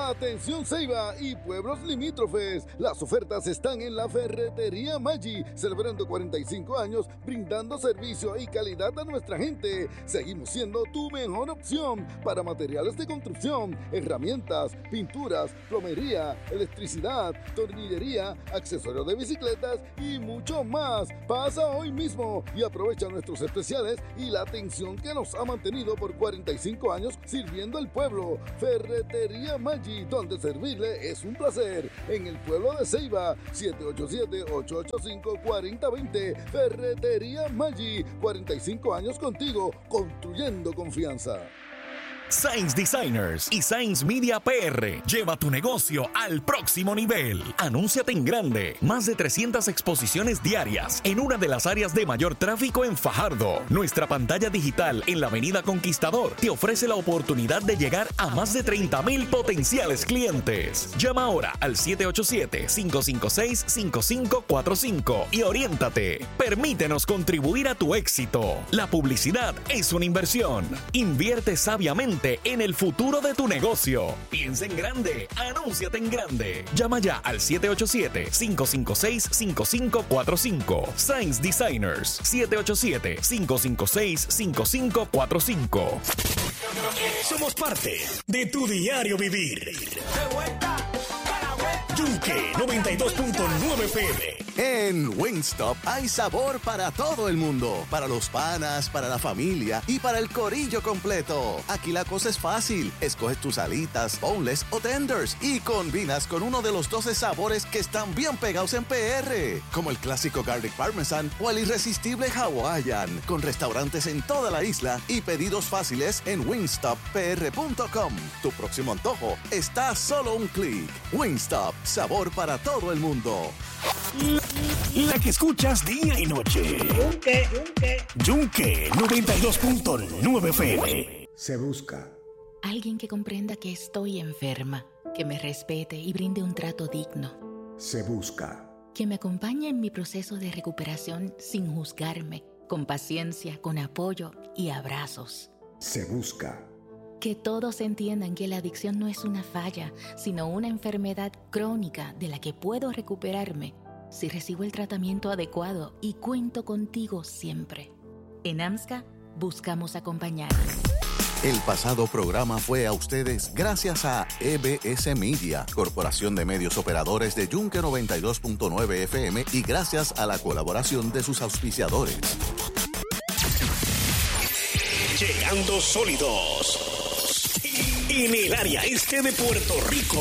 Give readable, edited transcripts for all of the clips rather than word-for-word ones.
Atención Ceiba y pueblos limítrofes, las ofertas están en la Ferretería Maggi, celebrando 45 años, brindando servicio y calidad a nuestra gente. Seguimos siendo tu mejor opción para materiales de construcción, herramientas, pinturas, plomería, electricidad, tornillería, accesorios de bicicletas y mucho más. Pasa hoy mismo y aprovecha nuestros especiales y la atención que nos ha mantenido por 45 años sirviendo al pueblo. Ferretería Maggi, donde servirle es un placer. En el pueblo de Ceiba, 787-885-4020. Ferretería Maggi, 45 años contigo, construyendo confianza. Sainz Designers y Sainz Media PR. Lleva tu negocio al próximo nivel. Anúnciate en grande. Más de 300 exposiciones diarias en una de las áreas de mayor tráfico en Fajardo. Nuestra pantalla digital en la Avenida Conquistador te ofrece la oportunidad de llegar a más de 30,000 potenciales clientes. Llama ahora al 787-556-5545 y oriéntate. Permítenos contribuir a tu éxito. La publicidad es una inversión. Invierte sabiamente en el futuro de tu negocio. Piensa en grande, anúnciate en grande. Llama ya al 787-556-5545. Sainz Designers, 787-556-5545. Somos parte de tu diario vivir. Yunque 92.9 FM. En Wingstop hay sabor para todo el mundo. Para los panas, para la familia y para el corillo completo. Aquí la cosa es fácil. Escoges tus alitas, boneless o tenders y combinas con uno de los 12 sabores que están bien pegados en PR. Como el clásico Garlic Parmesan o el irresistible Hawaiian. Con restaurantes en toda la isla y pedidos fáciles en wingstoppr.com. Tu próximo antojo está a solo un clic. Wingstop. Sabor para todo el mundo. La que escuchas día y noche. Yunque 92.9 FM. Se busca alguien que comprenda que estoy enferma, que me respete y brinde un trato digno. Se busca que me acompañe en mi proceso de recuperación sin juzgarme, con paciencia, con apoyo y abrazos. Se busca que todos entiendan que la adicción no es una falla, sino una enfermedad crónica de la que puedo recuperarme si recibo el tratamiento adecuado y cuento contigo siempre. En AMSCA buscamos acompañar. El pasado programa fue a ustedes gracias a EBS Media, Corporación de Medios Operadores de Yunque 92.9 FM y gracias a la colaboración de sus auspiciadores. Llegando sólidos en el área este de Puerto Rico.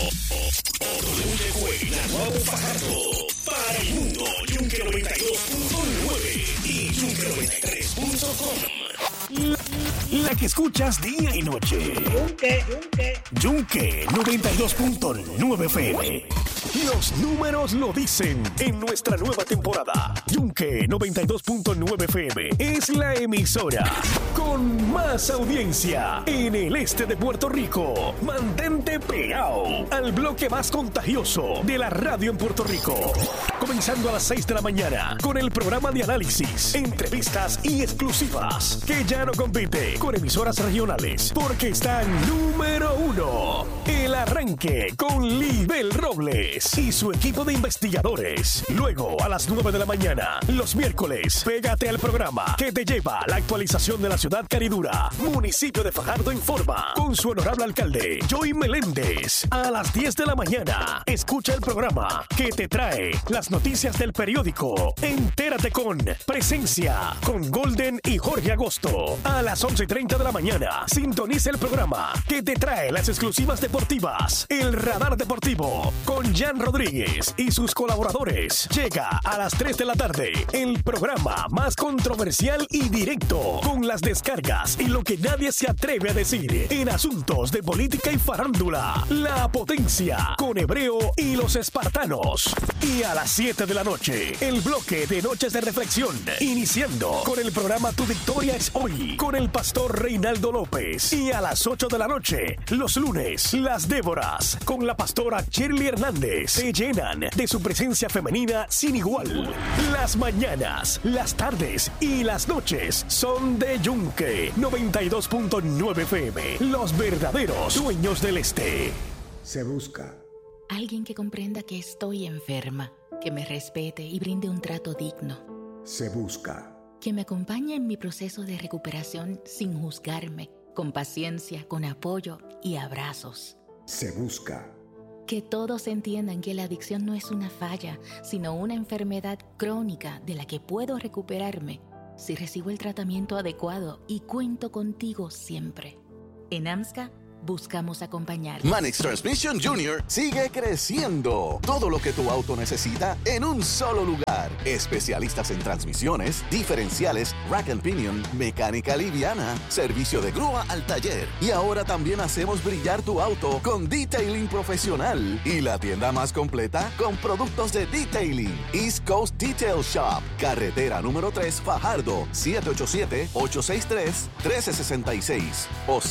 Naguabo, Fajardo, para el mundo, Yunque 92.9 y Yunque93.com. La que escuchas día y noche. Yunque 92.9 FM. Los números lo dicen. En nuestra nueva temporada, Yunque 92.9 FM es la emisora con más audiencia en el este de Puerto Rico. Mantente pegado al bloque más contagioso de la radio en Puerto Rico. Comenzando a las 6 de la mañana con el programa de análisis, entrevistas y exclusivas que ya no compite con emisoras regionales porque están número 1. El arranque con Libel Robles y su equipo de investigadores. Luego a las 9 de la mañana, los miércoles, pégate al programa que te lleva la actualización de la ciudad caridura. Municipio de Fajardo Informa con su honorable alcalde Joey Meléndez. A las 10 de la mañana, escucha el programa que te trae las noticias del periódico. Entérate con Presencia con Golden y Jorge Agosto. A las 11:30 de la mañana, sintoniza el programa que te trae las exclusivas deportivas. El Radar Deportivo con Jan Rodríguez y sus colaboradores. Llega a las 3 de la tarde el programa más controversial y directo con las descargas y lo que nadie se atreve a decir en asuntos de política y farándula. La Potencia con Hebreo y los Espartanos. Y a las 7 de la noche, el bloque de Noches de Reflexión, iniciando con el programa Tu Victoria es Hoy, con el pastor Reinaldo López. Y a las 8 de la noche, los lunes, las Déboras, con la pastora Shirley Hernández, se llenan de su presencia femenina sin igual. Las mañanas, las tardes y las noches son de Yunque 92.9 FM, los verdaderos dueños del este. Se busca. Alguien que comprenda que estoy enferma, que me respete y brinde un trato digno. Se busca. Que me acompañe en mi proceso de recuperación sin juzgarme, con paciencia, con apoyo y abrazos. Se busca. Que todos entiendan que la adicción no es una falla, sino una enfermedad crónica de la que puedo recuperarme si recibo el tratamiento adecuado y cuento contigo siempre. En AMSCA buscamos acompañar. Manix Transmission Jr. sigue creciendo. Todo lo que tu auto necesita en un solo lugar. Especialistas en transmisiones, diferenciales, rack and pinion, mecánica liviana, servicio de grúa al taller. Y ahora también hacemos brillar tu auto con detailing profesional. Y la tienda más completa con productos de detailing. East Coast Detail Shop. Carretera número 3, Fajardo. 787-863-1366 o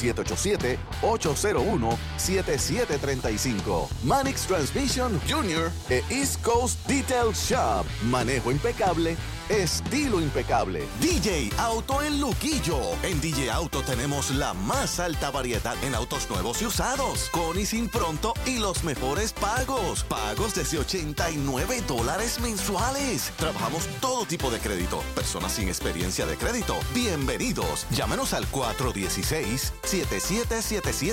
787-801-7735. Manix Transmission Jr. e East Coast Detail Shop. Manejo impecable, estilo impecable. DJ Auto en Luquillo. En DJ Auto tenemos la más alta variedad en autos nuevos y usados, con y sin pronto y los mejores pagos. Pagos desde $89 mensuales. Trabajamos todo tipo de crédito. Personas sin experiencia de crédito, bienvenidos. Llámenos al 416-7777.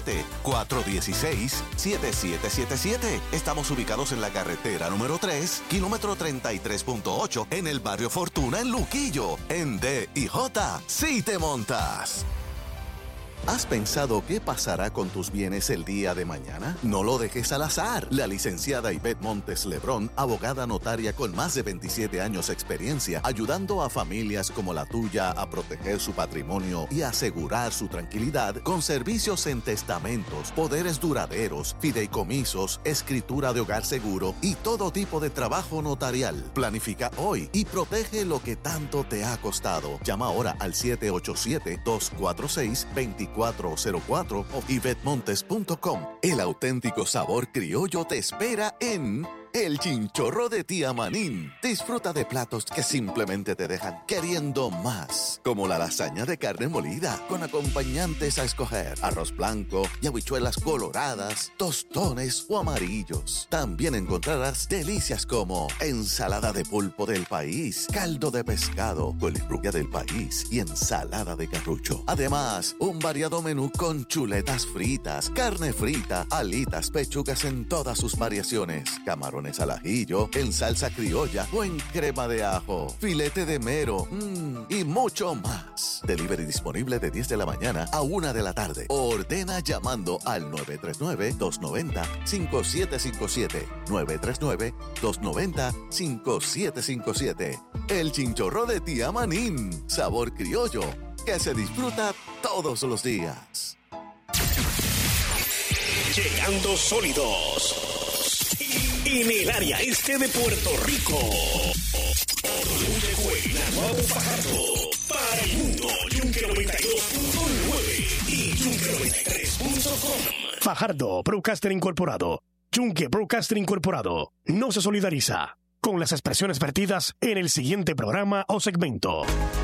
416-7777. Estamos ubicados en la carretera número 3, kilómetro 33.8, en el barrio Fortuna, en Luquillo. En D&J, sí te montas. ¿Has pensado qué pasará con tus bienes el día de mañana? No lo dejes al azar. La licenciada Ivette Montes Lebrón, abogada notaria con más de 27 años de experiencia, ayudando a familias como la tuya a proteger su patrimonio y asegurar su tranquilidad con servicios en testamentos, poderes duraderos, fideicomisos, escritura de hogar seguro y todo tipo de trabajo notarial. Planifica hoy y protege lo que tanto te ha costado. Llama ahora al 787-246-2404 o ivetmontes.com. El auténtico sabor criollo te espera en El Chinchorro de Tía Manín. Disfruta de platos que simplemente te dejan queriendo más, como la lasaña de carne molida con acompañantes a escoger, arroz blanco y habichuelas coloradas, tostones o amarillos. También encontrarás delicias como ensalada de pulpo del país, caldo de pescado, colifrubia del país y ensalada de carrucho. Además, un variado menú con chuletas fritas, carne frita, alitas, pechugas en todas sus variaciones, camarones al ajillo, en salsa criolla o en crema de ajo, filete de mero y mucho más. Delivery disponible de 10 de la mañana a 1 de la tarde. Ordena llamando al 939-290-5757. 939-290-5757. El Chinchorro de Tía Manín. Sabor criollo que se disfruta todos los días. Llegando sólidos en el área este de Puerto Rico. Llegó el Naguabo Fajardo para el mundo. Yunque 92.9 y Yunque93.com. Fajardo Broadcaster Incorporado. Yunque Broadcaster Incorporado no se solidariza con las expresiones vertidas en el siguiente programa o segmento.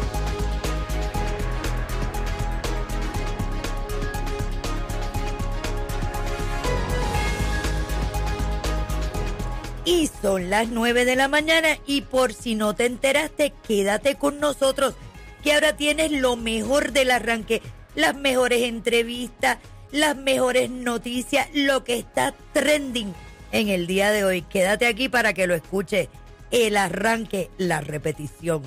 Y son las 9 de la mañana y por si no te enteraste, quédate con nosotros, que ahora tienes lo mejor del arranque, las mejores entrevistas, las mejores noticias, lo que está trending en el día de hoy. Quédate aquí para que lo escuches, el arranque, la repetición.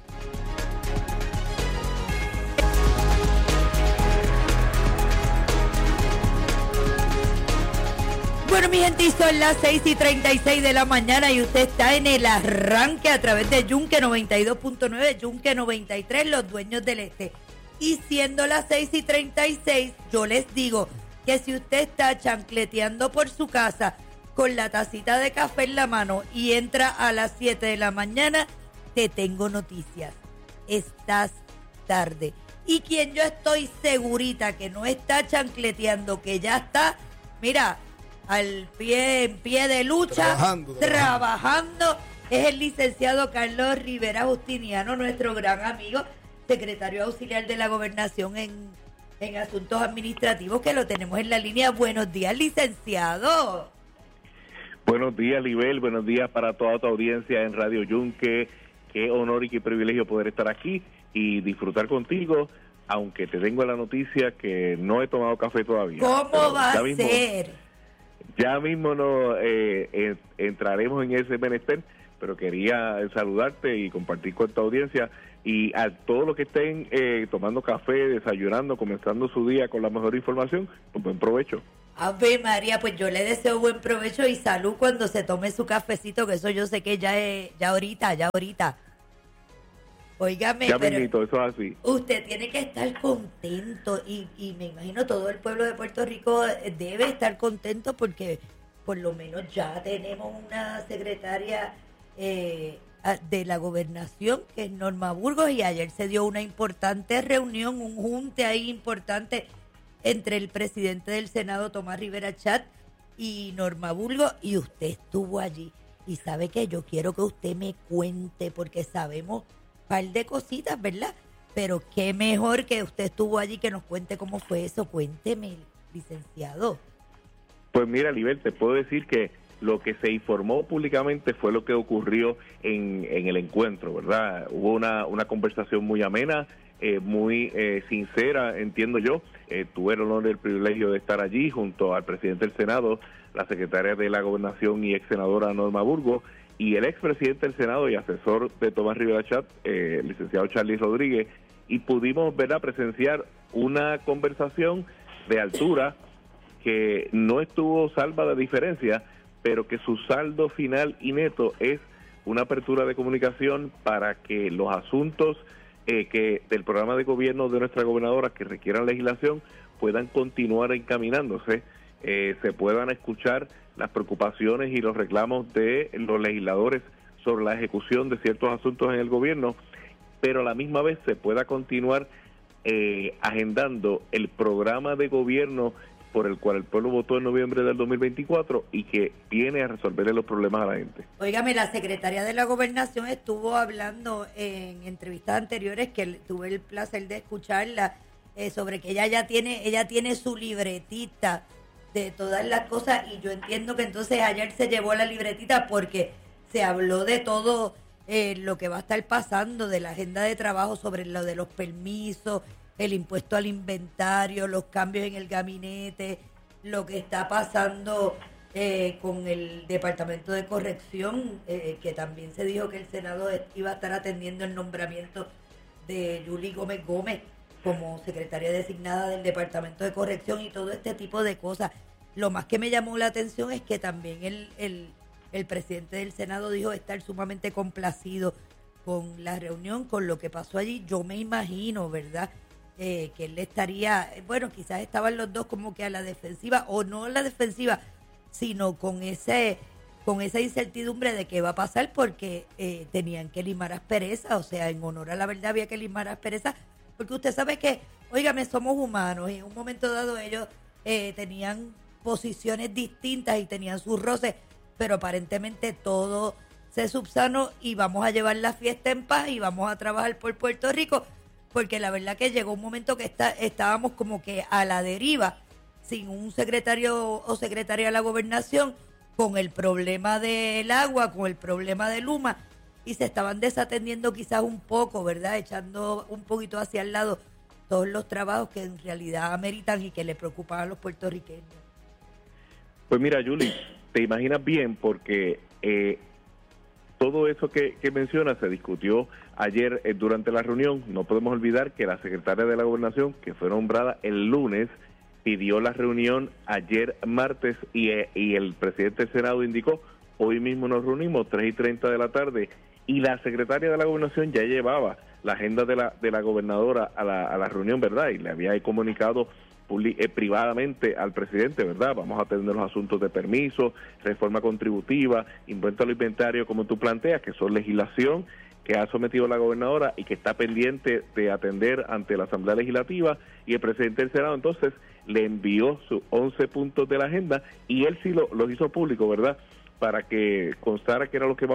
Bueno, mi gente, son las 6:36 de la mañana y usted está en el arranque a través de Yunque 92.9, Yunque 93, los dueños del este. Y siendo las 6:36, yo les digo que si usted está chancleteando por su casa con la tacita de café en la mano y entra a las 7 de la mañana, te tengo noticias. Estás tarde. Y quien yo estoy segurita que no está chancleteando, que ya está, mira, en pie de lucha, trabajando, es el licenciado Carlos Rivera Justiniano, nuestro gran amigo, secretario auxiliar de la Gobernación en en asuntos administrativos, que lo tenemos en la línea. Buenos días, licenciado. Buenos días, Libel. Buenos días para toda tu audiencia en Radio Yunque. Qué honor y qué privilegio poder estar aquí y disfrutar contigo, aunque te tengo la noticia que no he tomado café todavía. ¿Cómo va a ser? Ya mismo entraremos en ese menester, pero quería saludarte y compartir con tu audiencia y a todos los que estén tomando café, desayunando, comenzando su día con la mejor información, pues buen provecho. Ave María, pues yo le deseo buen provecho y salud cuando se tome su cafecito, que eso yo sé que ya ahorita. Óigame, ya pero mismito, eso es así. Usted tiene que estar contento y me imagino todo el pueblo de Puerto Rico debe estar contento porque por lo menos ya tenemos una secretaria de la gobernación, que es Norma Burgos, y ayer se dio una importante reunión, un junte ahí importante entre el presidente del Senado, Tomás Rivera Chat, y Norma Burgos, y usted estuvo allí. Y sabe que yo quiero que usted me cuente, porque sabemos un par de cositas, ¿verdad? Pero qué mejor que usted estuvo allí, que nos cuente cómo fue eso. Cuénteme, licenciado. Pues mira, Libel, te puedo decir que lo que se informó públicamente fue lo que ocurrió en el encuentro, ¿verdad? Hubo una conversación muy amena, muy sincera, entiendo yo. Tuve el honor y el privilegio de estar allí junto al presidente del Senado, la secretaria de la Gobernación y ex senadora Norma Burgos, y el expresidente del Senado y asesor de Tomás Rivera Chat, licenciado Charlie Rodríguez, y pudimos presenciar una conversación de altura que no estuvo salva de diferencia, pero que su saldo final y neto es una apertura de comunicación para que los asuntos que del programa de gobierno de nuestra gobernadora que requieran legislación puedan continuar encaminándose, se puedan escuchar las preocupaciones y los reclamos de los legisladores sobre la ejecución de ciertos asuntos en el gobierno, pero a la misma vez se pueda continuar agendando el programa de gobierno por el cual el pueblo votó en noviembre del 2024 y que viene a resolverle los problemas a la gente. Óigame, la secretaria de la Gobernación estuvo hablando en entrevistas anteriores, que tuve el placer de escucharla, sobre que ella tiene su libretita de todas las cosas, y yo entiendo que entonces ayer se llevó la libretita porque se habló de todo lo que va a estar pasando, de la agenda de trabajo, sobre lo de los permisos, el impuesto al inventario, los cambios en el gabinete, lo que está pasando con el Departamento de Corrección, que también se dijo que el Senado iba a estar atendiendo el nombramiento de Yuli Gómez como secretaria designada del Departamento de Corrección, y todo este tipo de cosas. Lo más que me llamó la atención es que también el presidente del Senado dijo estar sumamente complacido con la reunión, con lo que pasó allí. Yo me imagino, ¿verdad?, que él estaría, bueno, quizás estaban los dos como que a la defensiva, o no a la defensiva, sino con esa incertidumbre de qué va a pasar, porque tenían que limar asperezas, o sea, en honor a la verdad había que limar asperezas, porque usted sabe que, óigame, somos humanos, y en un momento dado ellos tenían posiciones distintas y tenían sus roces, pero aparentemente todo se subsanó y vamos a llevar la fiesta en paz y vamos a trabajar por Puerto Rico, porque la verdad que llegó un momento que estábamos como que a la deriva, sin un secretario o secretaria de la Gobernación, con el problema del agua, con el problema de Luma, y se estaban desatendiendo quizás un poco, ¿verdad?, echando un poquito hacia el lado todos los trabajos que en realidad ameritan y que le preocupan a los puertorriqueños. Pues mira, Yuli, te imaginas bien, porque todo eso que mencionas se discutió ayer durante la reunión. No podemos olvidar que la secretaria de la Gobernación, que fue nombrada el lunes, pidió la reunión ayer martes y el presidente del Senado indicó, hoy mismo nos reunimos 3:30 de la tarde, y la secretaria de la Gobernación ya llevaba la agenda de la gobernadora a la reunión, ¿verdad? Y le había comunicado privadamente al presidente, ¿verdad? Vamos a atender los asuntos de permiso, reforma contributiva, impuesto al inventario, como tú planteas, que son legislación que ha sometido la gobernadora y que está pendiente de atender ante la Asamblea Legislativa, y el presidente del Senado entonces le envió sus 11 puntos de la agenda, y él sí los hizo público, ¿verdad?, para que constara que era lo que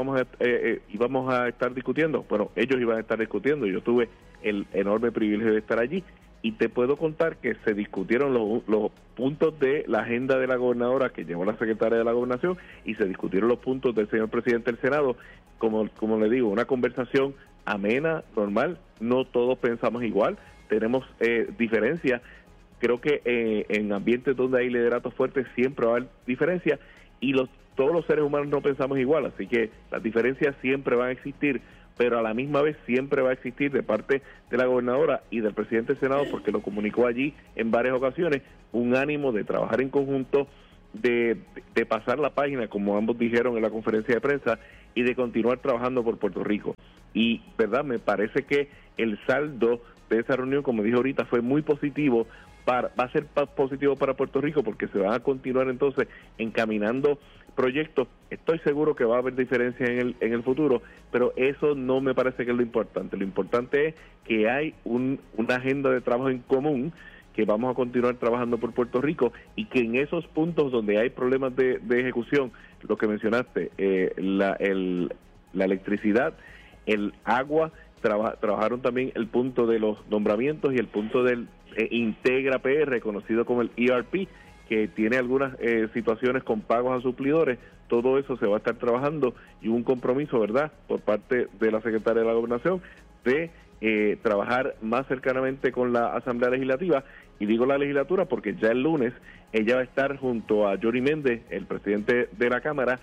íbamos a estar discutiendo. Bueno, ellos iban a estar discutiendo, yo tuve el enorme privilegio de estar allí, y te puedo contar que se discutieron los puntos de la agenda de la gobernadora que llevó la secretaria de la Gobernación y se discutieron los puntos del señor presidente del Senado, como le digo, una conversación amena, normal, no todos pensamos igual, tenemos diferencias, creo que en ambientes donde hay lideratos fuertes siempre va a haber diferencias y todos los seres humanos no pensamos igual, así que las diferencias siempre van a existir, pero a la misma vez siempre va a existir de parte de la gobernadora y del presidente del Senado, porque lo comunicó allí en varias ocasiones, un ánimo de trabajar en conjunto, de pasar la página, como ambos dijeron en la conferencia de prensa, y de continuar trabajando por Puerto Rico. Y, verdad, me parece que el saldo de esa reunión, como dije ahorita, fue muy positivo, va a ser positivo para Puerto Rico, porque se van a continuar entonces encaminando proyectos. Estoy seguro que va a haber diferencias en el futuro, pero eso no me parece que es lo importante. Lo importante es que hay una agenda de trabajo en común, que vamos a continuar trabajando por Puerto Rico y que en esos puntos donde hay problemas de ejecución, lo que mencionaste, la electricidad, el agua, trabajaron también el punto de los nombramientos y el punto del Integra PR, conocido como el ERP, que tiene algunas situaciones con pagos a suplidores. Todo eso se va a estar trabajando y un compromiso, ¿verdad?, por parte de la secretaria de la Gobernación de trabajar más cercanamente con la Asamblea Legislativa, y digo la legislatura porque ya el lunes ella va a estar junto a Johnny Méndez, el presidente de la Cámara,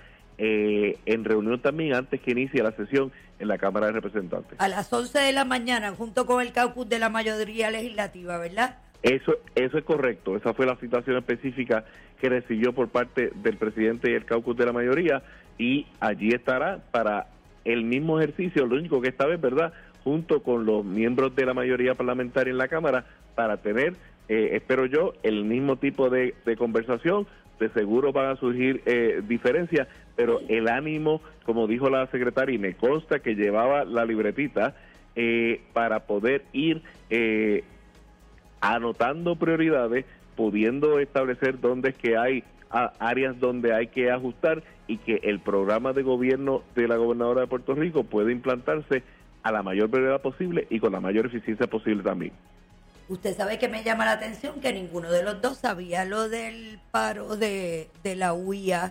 en reunión también antes que inicie la sesión en la Cámara de Representantes. A las 11 de la mañana, junto con el caucus de la mayoría legislativa, ¿verdad? Eso es correcto, esa fue la citación específica que recibió por parte del presidente y el caucus de la mayoría, y allí estará para el mismo ejercicio, lo único que esta vez, ¿verdad?, junto con los miembros de la mayoría parlamentaria en la Cámara, para tener, espero yo, el mismo tipo de conversación. De seguro van a surgir diferencias, pero el ánimo, como dijo la secretaria, y me consta que llevaba la libretita, para poder ir anotando prioridades, pudiendo establecer dónde es que hay áreas donde hay que ajustar, y que el programa de gobierno de la gobernadora de Puerto Rico puede implantarse a la mayor brevedad posible y con la mayor eficiencia posible también. Usted sabe que me llama la atención que ninguno de los dos sabía lo del paro de la UIA.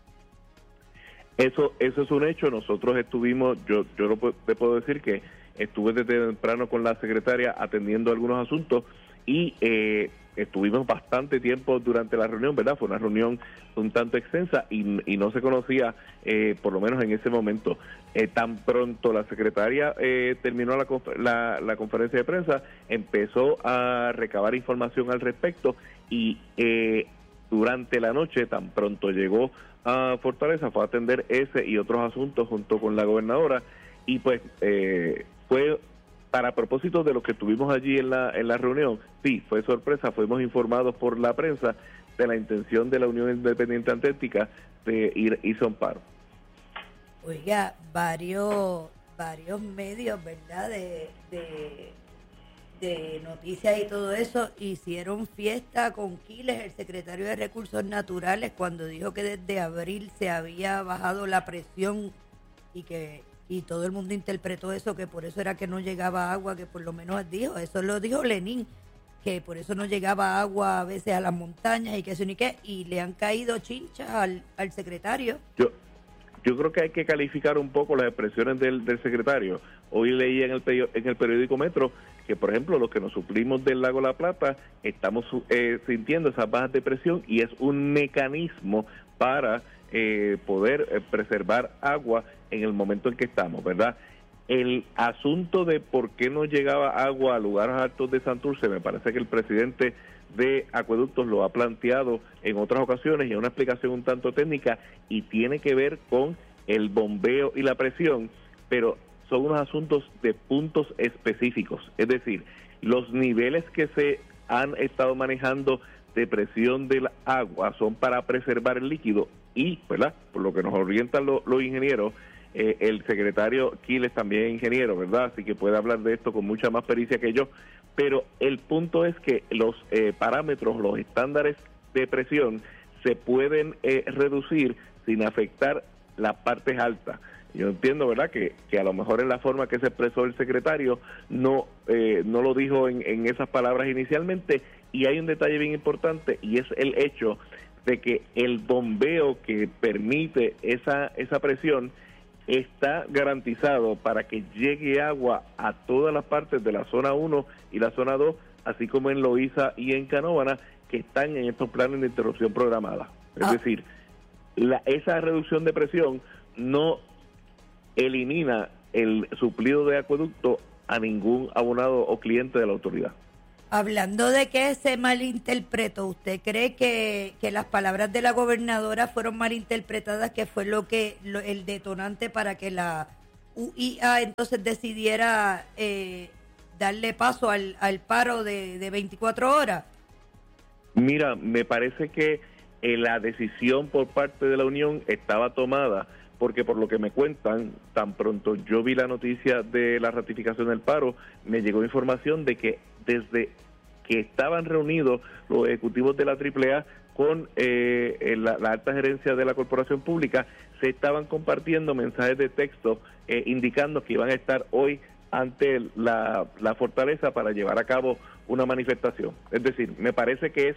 Eso es un hecho. Nosotros estuvimos, yo te puedo decir que estuve desde temprano con la secretaria atendiendo algunos asuntos, y estuvimos bastante tiempo durante la reunión, ¿verdad? Fue una reunión un tanto extensa y no se conocía, por lo menos en ese momento. Tan pronto la secretaria terminó la conferencia de prensa, empezó a recabar información al respecto, y durante la noche, tan pronto llegó a Fortaleza, fue a atender ese y otros asuntos junto con la gobernadora, y pues fue para propósito de lo que tuvimos allí en la reunión. Sí, fue sorpresa, fuimos informados por la prensa de la intención de la Unión Independiente Atlética de irse a un paro. Oiga, varios medios, ¿verdad?, de noticias y todo eso, hicieron fiesta con Quiles, el secretario de Recursos Naturales, cuando dijo que desde abril se había bajado la presión y todo el mundo interpretó eso, que por eso era que no llegaba agua, que por lo menos dijo, eso lo dijo Lenín, que por eso no llegaba agua a veces a las montañas y que eso ni qué, y le han caído chinchas al secretario. Yo creo que hay que calificar un poco las expresiones del secretario. Hoy leí en el periódico Metro que, por ejemplo, los que nos suplimos del lago La Plata estamos sintiendo esas bajas de presión, y es un mecanismo para poder preservar agua en el momento en que estamos, ¿verdad? El asunto de por qué no llegaba agua a lugares altos de Santurce, me parece que el presidente de Acueductos lo ha planteado en otras ocasiones, y es una explicación un tanto técnica, y tiene que ver con el bombeo y la presión, pero son unos asuntos de puntos específicos, es decir, los niveles que se han estado manejando de presión del agua son para preservar el líquido, y, ¿verdad?, por lo que nos orientan los ingenieros, el secretario Quiles también es ingeniero, ¿verdad?, así que puede hablar de esto con mucha más pericia que yo, pero el punto es que los parámetros, los estándares de presión se pueden reducir sin afectar las partes altas. Yo entiendo, ¿verdad?, que a lo mejor en la forma que se expresó el secretario no lo dijo en esas palabras inicialmente, y hay un detalle bien importante, y es el hecho de que el bombeo que permite esa presión está garantizado para que llegue agua a todas las partes de la zona 1 y la zona 2, así como en Loíza y en Canóvana, que están en estos planes de interrupción programada. Es decir, esa reducción de presión no elimina el suplido de acueducto a ningún abonado o cliente de la autoridad. Hablando de que se malinterpretó, ¿usted cree que las palabras de la gobernadora fueron malinterpretadas, que fue el detonante para que la UIA entonces decidiera darle paso al paro de 24 horas? Mira, me parece que la decisión por parte de la Unión estaba tomada, porque por lo que me cuentan, tan pronto yo vi la noticia de la ratificación del paro, me llegó información de que desde que estaban reunidos los ejecutivos de la AAA con la alta gerencia de la corporación pública, se estaban compartiendo mensajes de texto indicando que iban a estar hoy ante la fortaleza para llevar a cabo una manifestación. Es decir, me parece que es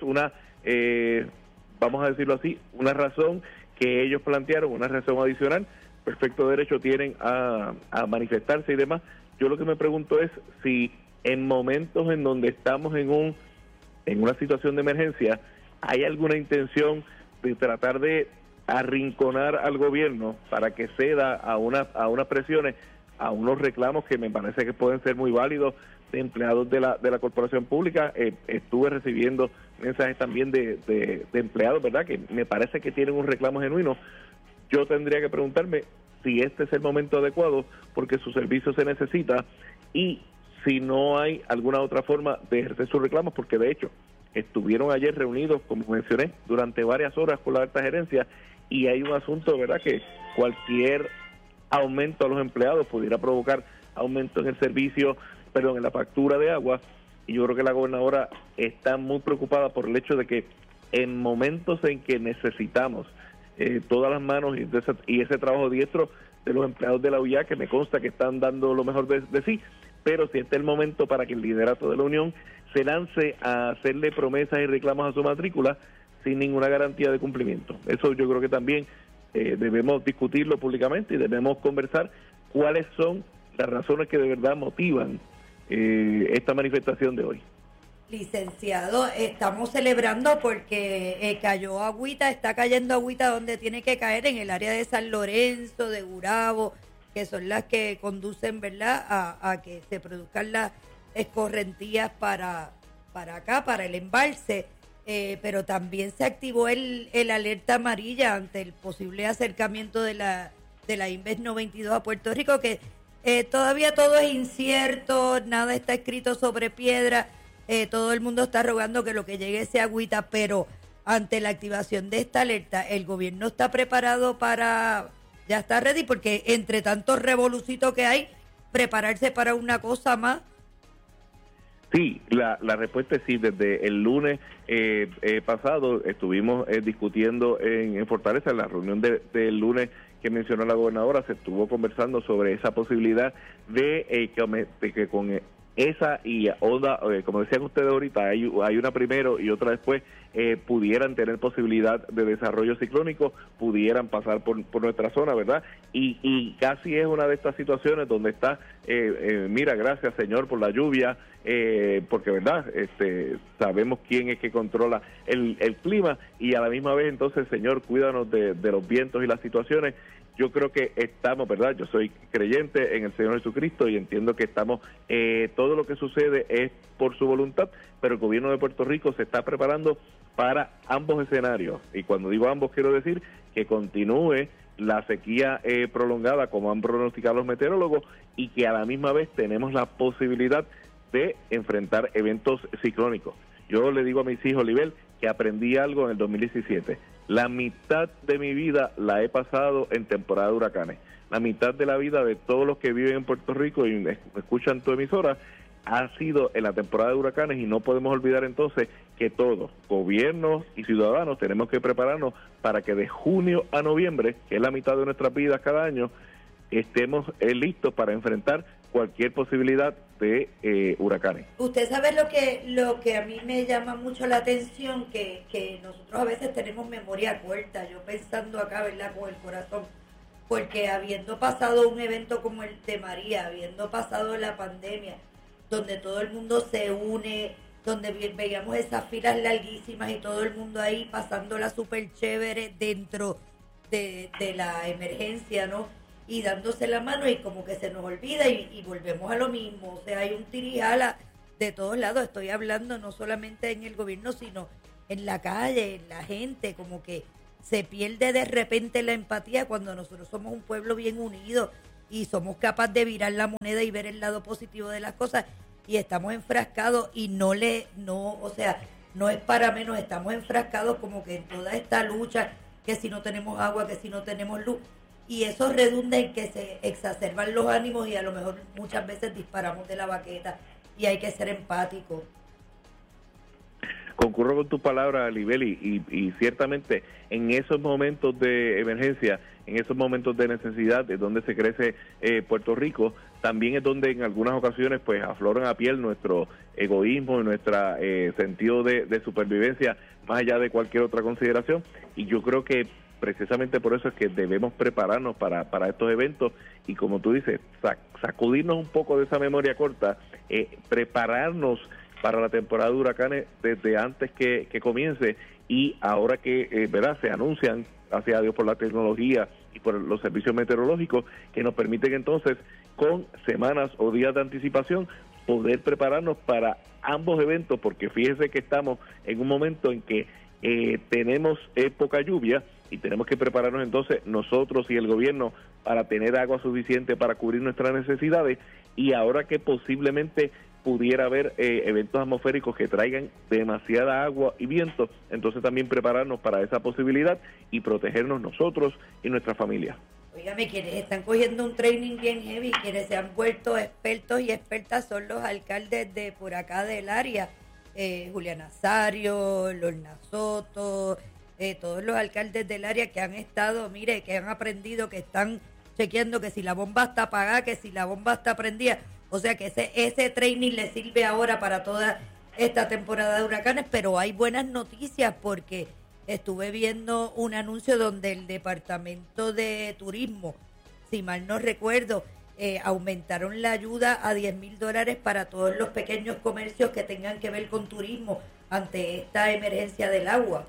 vamos a decirlo así, una razón que ellos plantearon, una razón adicional. Perfecto derecho tienen a manifestarse y demás. Yo lo que me pregunto es si en momentos en donde estamos en una situación de emergencia, hay alguna intención de tratar de arrinconar al gobierno para que ceda a unas presiones, a unos reclamos que me parece que pueden ser muy válidos de empleados de la corporación pública. Estuve recibiendo mensajes también de empleados, ¿verdad?, que me parece que tienen un reclamo genuino. Yo tendría que preguntarme si este es el momento adecuado, porque su servicio se necesita, y si no hay alguna otra forma de ejercer sus reclamos, porque de hecho estuvieron ayer reunidos, como mencioné, durante varias horas con la alta gerencia, y hay un asunto, ¿verdad?, que cualquier aumento a los empleados pudiera provocar aumento en el servicio, en la factura de agua, y yo creo que la gobernadora está muy preocupada por el hecho de que en momentos en que necesitamos todas las manos y ese trabajo diestro de los empleados de la UIA, que me consta que están dando lo mejor de sí, pero si este es el momento para que el liderato de la Unión se lance a hacerle promesas y reclamos a su matrícula sin ninguna garantía de cumplimiento. Eso yo creo que también debemos discutirlo públicamente y debemos conversar cuáles son las razones que de verdad motivan esta manifestación de hoy. Licenciado, estamos celebrando porque cayó agüita, está cayendo agüita donde tiene que caer, en el área de San Lorenzo, de Gurabo, que son las que conducen, ¿verdad?, a que se produzcan las escorrentías para acá, para el embalse, pero también se activó el alerta amarilla ante el posible acercamiento de la Inves 92 a Puerto Rico, que todavía todo es incierto, nada está escrito sobre piedra, todo el mundo está rogando que lo que llegue sea agüita, pero ante la activación de esta alerta, el gobierno está preparado ya está ready, porque entre tantos revolucitos que hay, prepararse para una cosa más. Sí, la respuesta es sí. Desde el lunes pasado estuvimos discutiendo en Fortaleza, en la reunión del lunes que mencionó la gobernadora, se estuvo conversando sobre esa posibilidad de que con esa y onda, como decían ustedes ahorita, hay una primero y otra después, pudieran tener posibilidad de desarrollo ciclónico, pudieran pasar por nuestra zona, ¿verdad? Y casi es una de estas situaciones donde está, mira, gracias Señor por la lluvia, porque, ¿verdad?, sabemos quién es que controla el clima, y a la misma vez entonces, Señor, cuídanos de los vientos y las situaciones. Yo creo que estamos, ¿verdad?, yo soy creyente en el Señor Jesucristo y entiendo que estamos, todo lo que sucede es por su voluntad, pero el gobierno de Puerto Rico se está preparando para ambos escenarios, y cuando digo ambos quiero decir que continúe la sequía prolongada como han pronosticado los meteorólogos, y que a la misma vez tenemos la posibilidad de enfrentar eventos ciclónicos. Yo le digo a mis hijos, Oliver, que aprendí algo en el 2017. La mitad de mi vida la he pasado en temporada de huracanes. La mitad de la vida de todos los que viven en Puerto Rico y escuchan tu emisora ha sido en la temporada de huracanes, y no podemos olvidar entonces que todos, gobiernos y ciudadanos, tenemos que prepararnos para que de junio a noviembre, que es la mitad de nuestras vidas cada año, estemos listos para enfrentar cualquier posibilidad de huracanes. Usted sabe lo que a mí me llama mucho la atención, que nosotros a veces tenemos memoria corta, yo pensando acá, ¿verdad?, con el corazón, porque habiendo pasado un evento como el de María, habiendo pasado la pandemia, donde todo el mundo se une, donde veíamos esas filas larguísimas y todo el mundo ahí pasándola súper chévere dentro de la emergencia, ¿no? Y dándose la mano, y como que se nos olvida y volvemos a lo mismo. O sea, hay un tirijala de todos lados. Estoy hablando no solamente en el gobierno, sino en la calle, en la gente, como que se pierde de repente la empatía cuando nosotros somos un pueblo bien unido y somos capaces de virar la moneda y ver el lado positivo de las cosas, y estamos enfrascados y no es para menos, estamos enfrascados como que en toda esta lucha, que si no tenemos agua, que si no tenemos luz, y eso redunda en que se exacerban los ánimos y a lo mejor muchas veces disparamos de la baqueta, y hay que ser empáticos. Concurro con tus palabras, Libeli, y ciertamente en esos momentos de emergencia, en esos momentos de necesidad, de donde se crece Puerto Rico, también es donde en algunas ocasiones pues afloran a piel nuestro egoísmo y nuestro sentido de supervivencia, más allá de cualquier otra consideración, y yo creo que precisamente por eso es que debemos prepararnos para estos eventos, y como tú dices, sacudirnos un poco de esa memoria corta, prepararnos para la temporada de huracanes desde antes que comience, y ahora que ¿verdad?, se anuncian, gracias a Dios por la tecnología y por los servicios meteorológicos, que nos permiten entonces con semanas o días de anticipación poder prepararnos para ambos eventos, porque fíjese que estamos en un momento en que tenemos poca lluvia, y tenemos que prepararnos entonces nosotros y el gobierno para tener agua suficiente para cubrir nuestras necesidades, y ahora que posiblemente pudiera haber eventos atmosféricos que traigan demasiada agua y viento, entonces también prepararnos para esa posibilidad y protegernos nosotros y nuestra familia. Óigame, quienes están cogiendo un training bien heavy, quienes se han vuelto expertos y expertas son los alcaldes de por acá del área, Julián Nazario, Lorna Soto, todos los alcaldes del área que han estado, mire, que han aprendido, que están chequeando que si la bomba está apagada, que si la bomba está prendida. O sea que ese training le sirve ahora para toda esta temporada de huracanes, pero hay buenas noticias porque estuve viendo un anuncio donde el Departamento de Turismo, si mal no recuerdo, aumentaron la ayuda a $10,000 para todos los pequeños comercios que tengan que ver con turismo ante esta emergencia del agua.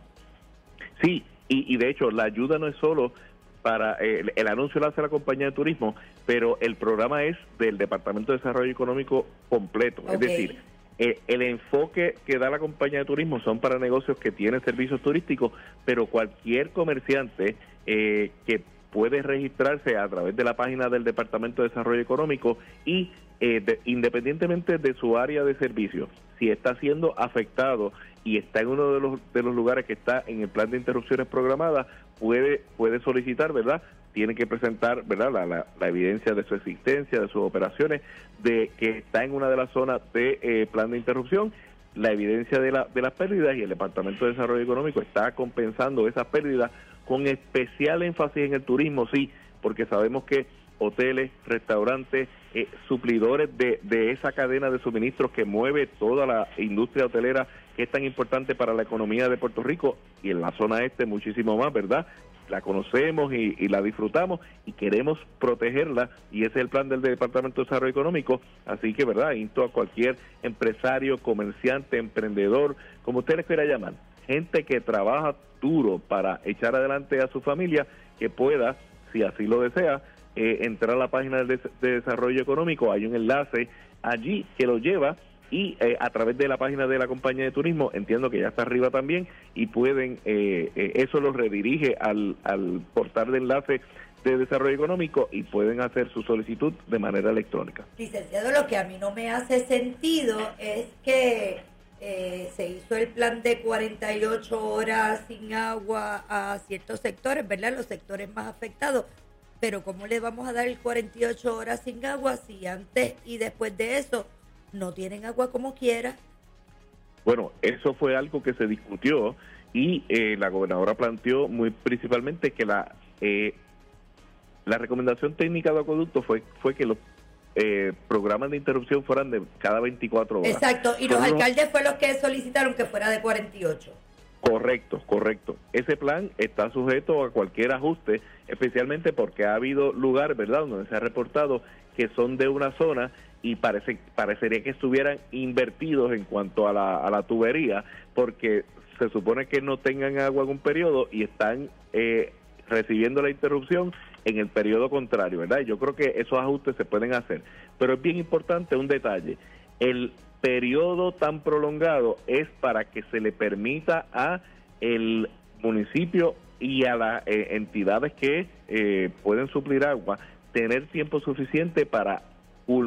Sí, y de hecho la ayuda no es solo para el anuncio lo hace la compañía de turismo, pero el programa es del Departamento de Desarrollo Económico completo. Okay. Es decir, el enfoque que da la compañía de turismo son para negocios que tienen servicios turísticos, pero cualquier comerciante que puede registrarse a través de la página del Departamento de Desarrollo Económico y independientemente de su área de servicio, si está siendo afectado y está en uno de los lugares que está en el plan de interrupciones programadas, puede solicitar, ¿verdad? Tiene que presentar, ¿verdad?, la evidencia de su existencia, de sus operaciones, de que está en una de las zonas de plan de interrupción, la evidencia de las pérdidas, y el Departamento de Desarrollo Económico está compensando esas pérdidas con especial énfasis en el turismo, sí, porque sabemos que hoteles, restaurantes, suplidores de esa cadena de suministros que mueve toda la industria hotelera, que es tan importante para la economía de Puerto Rico, y en la zona este muchísimo más, ¿verdad? La conocemos y la disfrutamos y queremos protegerla, y ese es el plan del Departamento de Desarrollo Económico. Así que, ¿verdad?, insto a cualquier empresario, comerciante, emprendedor, como usted les quiera llamar, gente que trabaja duro para echar adelante a su familia, que pueda, si así lo desea, entrar a la página de Desarrollo Económico. Hay un enlace allí que lo lleva, y a través de la página de la compañía de turismo, entiendo que ya está arriba también, y pueden, eso los redirige al portal de enlace de Desarrollo Económico, y pueden hacer su solicitud de manera electrónica. Licenciado, lo que a mí no me hace sentido es que se hizo el plan de 48 horas sin agua a ciertos sectores, ¿verdad?, los sectores más afectados, pero ¿cómo le vamos a dar el 48 horas sin agua si antes y después de eso no tienen agua como quiera? Bueno, eso fue algo que se discutió, y la gobernadora planteó muy principalmente que La recomendación técnica de acueducto fue que los programas de interrupción fueran de cada 24 horas. Exacto, y los alcaldes fue los que solicitaron que fuera de 48. Correcto. Ese plan está sujeto a cualquier ajuste, especialmente porque ha habido lugares, ¿verdad?, donde se ha reportado que son de una zona y parecería que estuvieran invertidos en cuanto a la tubería, porque se supone que no tengan agua en un periodo y están recibiendo la interrupción en el periodo contrario, ¿verdad? Yo creo que esos ajustes se pueden hacer, pero es bien importante un detalle: el periodo tan prolongado es para que se le permita a el municipio y a las entidades que pueden suplir agua tener tiempo suficiente para